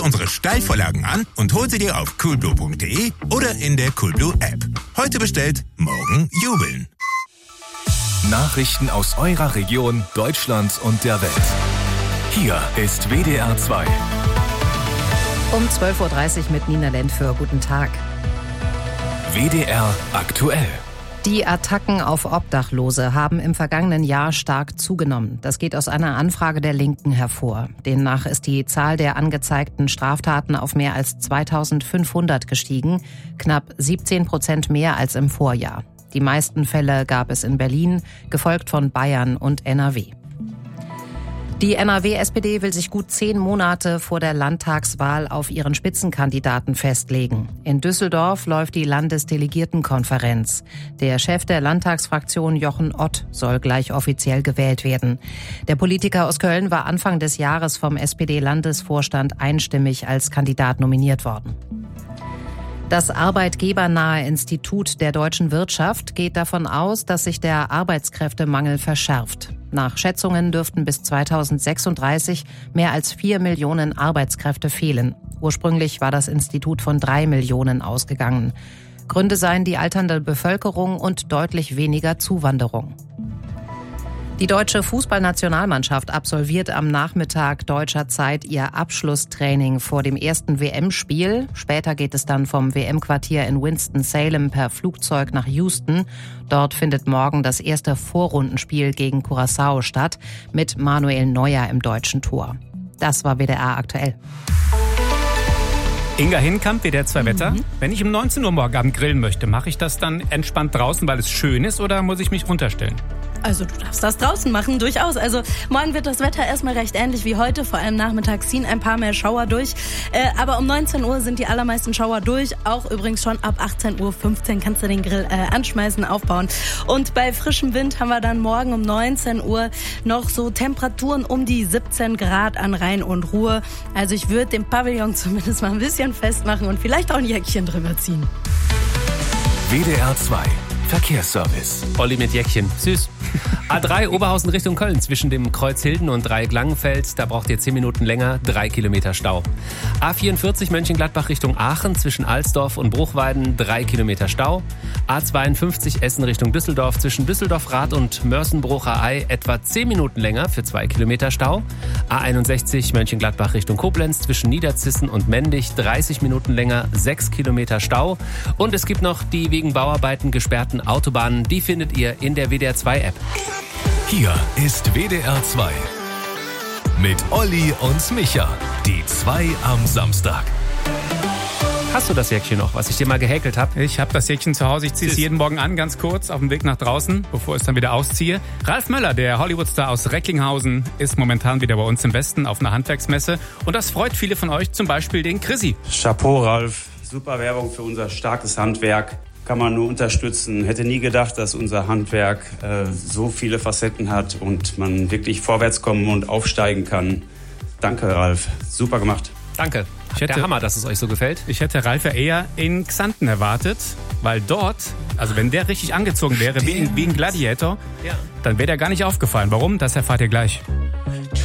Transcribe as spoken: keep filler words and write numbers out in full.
unsere Steilvorlagen an und hol sie dir auf coolblue punkt de oder in der Coolblue App. Heute bestellt, morgen jubeln. Nachrichten aus eurer Region, Deutschland und der Welt. Hier ist W D R zwei. Um zwölf Uhr dreißig mit Nina Lentföhr. Guten Tag. W D R aktuell. Die Attacken auf Obdachlose haben im vergangenen Jahr stark zugenommen. Das geht aus einer Anfrage der Linken hervor. Demnach ist die Zahl der angezeigten Straftaten auf mehr als zweitausendfünfhundert gestiegen, knapp siebzehn Prozent mehr als im Vorjahr. Die meisten Fälle gab es in Berlin, gefolgt von Bayern und N R W. Die N R W-S P D will sich gut zehn Monate vor der Landtagswahl auf ihren Spitzenkandidaten festlegen. In Düsseldorf läuft die Landesdelegiertenkonferenz. Der Chef der Landtagsfraktion Jochen Ott soll gleich offiziell gewählt werden. Der Politiker aus Köln war Anfang des Jahres vom S P D-Landesvorstand einstimmig als Kandidat nominiert worden. Das arbeitgebernahe Institut der deutschen Wirtschaft geht davon aus, dass sich der Arbeitskräftemangel verschärft. Nach Schätzungen dürften bis zweitausendsechsunddreißig mehr als vier Millionen Arbeitskräfte fehlen. Ursprünglich war das Institut von drei Millionen ausgegangen. Gründe seien die alternde Bevölkerung und deutlich weniger Zuwanderung. Die deutsche Fußballnationalmannschaft absolviert am Nachmittag deutscher Zeit ihr Abschlusstraining vor dem ersten W M-Spiel. Später geht es dann vom W M-Quartier in Winston-Salem per Flugzeug nach Houston. Dort findet morgen das erste Vorrundenspiel gegen Curaçao statt, mit Manuel Neuer im deutschen Tor. Das war W D R aktuell. Inga Hinkamp, W D R zwei Wetter. Mhm. Wenn ich um neunzehn Uhr morgen Abend grillen möchte, mache ich das dann entspannt draußen, weil es schön ist, oder muss ich mich runterstellen? Also du darfst das draußen machen, durchaus. Also morgen wird das Wetter erstmal recht ähnlich wie heute. Vor allem nachmittags ziehen ein paar mehr Schauer durch. Äh, aber um neunzehn Uhr sind die allermeisten Schauer durch. Auch übrigens schon ab achtzehn Uhr fünfzehn kannst du den Grill äh, anschmeißen, aufbauen. Und bei frischem Wind haben wir dann morgen um neunzehn Uhr noch so Temperaturen um die siebzehn Grad an Rhein und Ruhr. Also ich würde den Pavillon zumindest mal ein bisschen festmachen und vielleicht auch ein Jäckchen drüber ziehen. W D R zwei Verkehrsservice. Olli mit Jäckchen. Süß. A drei Oberhausen Richtung Köln zwischen dem Kreuz Hilden und Dreieck Langenfeld. Da braucht ihr zehn Minuten länger, drei Kilometer Stau. A vierundvierzig Mönchengladbach Richtung Aachen zwischen Alsdorf und Bruchweiden, drei Kilometer Stau. A zweiundfünfzig Essen Richtung Düsseldorf zwischen Düsseldorf-Rath und Mörsenbrucher-Ei etwa zehn Minuten länger für zwei Kilometer Stau. A einundsechzig Mönchengladbach Richtung Koblenz zwischen Niederzissen und Mendig, dreißig Minuten länger, sechs Kilometer Stau. Und es gibt noch die wegen Bauarbeiten gesperrten Autobahnen. Die findet ihr in der W D R zwei App. Hier ist W D R zwei. Mit Olli und Micha. Die zwei am Samstag. Hast du das Jäckchen noch, was ich dir mal gehäkelt habe? Ich habe das Jäckchen zu Hause. Ich ziehe es jeden Morgen an, ganz kurz, auf dem Weg nach draußen, bevor ich es dann wieder ausziehe. Ralf Möller, der Hollywood-Star aus Recklinghausen, ist momentan wieder bei uns im Westen auf einer Handwerksmesse. Und das freut viele von euch, zum Beispiel den Chrissy. Chapeau, Ralf. Super Werbung für unser starkes Handwerk. Kann man nur unterstützen. Hätte nie gedacht, dass unser Handwerk äh, so viele Facetten hat und man wirklich vorwärts kommen und aufsteigen kann. Danke, Ralf. Super gemacht. Danke. Ich hätte, Der Hammer, dass es euch so gefällt. Ich hätte Ralf ja eher in Xanten erwartet, weil dort, also wenn der richtig angezogen wäre, wie, wie ein Gladiator, ja. dann wäre der gar nicht aufgefallen. Warum? Das erfahrt ihr gleich.